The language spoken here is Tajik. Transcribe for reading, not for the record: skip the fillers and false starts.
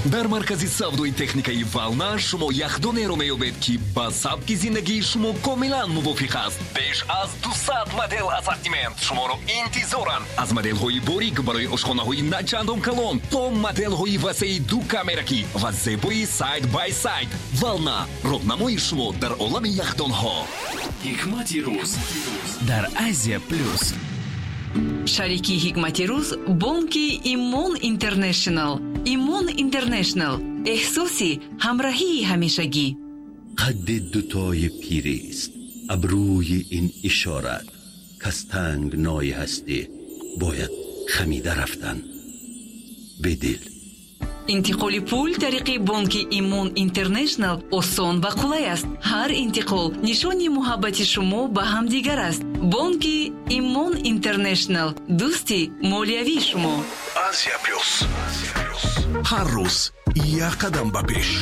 дар маркази савдои техникаи Вална шумо яхдонеро меёбед ки ба сабки зиндагии шумо комилан мувофиқ аст. беш аз 200 модел ассортимент шуморо интизоранд. аз моделҳои борик барои ошхонаҳои начандон калон то моделҳои васеи ду камеракӣ ва зебои сайд бай сайд. Вална, роҳнамои шумо дар олами яхдонҳо. ҳикмати рӯз дар Азия плюс. шарики ҳикмати рӯз бонки Имон Интернешнл. Имон Интернешнл, эҳсоси ҳамроҳии ҳамешагӣ. قد دوتای پیریست ابروی این اشارت کس تنگنای هستی باید خمیده رفتن به دل. интиқоли пул тариқи бонки Имон Интернешнл осон ва қулай аст. ҳар интиқол нишони муҳаббати шумо ба ҳамдигар аст. бонки Имон Интернешнл, дӯсти молиявии шумо. Азия плюс. ҳар рӯз як қадам ба пеш.